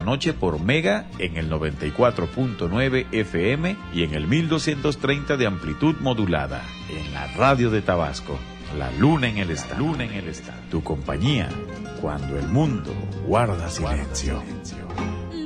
noche por Mega en el 94.9 FM y en el 1230 de amplitud modulada. En la radio de Tabasco, La Luna en el Estado. Tu compañía cuando el mundo guarda silencio.